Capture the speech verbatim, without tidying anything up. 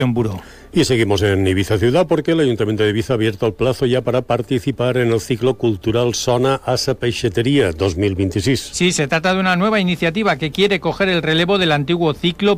en Buró. Y seguimos en Ibiza Ciudad porque el Ayuntamiento de Ibiza ha abierto el plazo ya para participar en el ciclo cultural Sona Asa Peixatería dos mil veintiséis. Sí, se trata de una nueva iniciativa que quiere coger el relevo del antiguo ciclo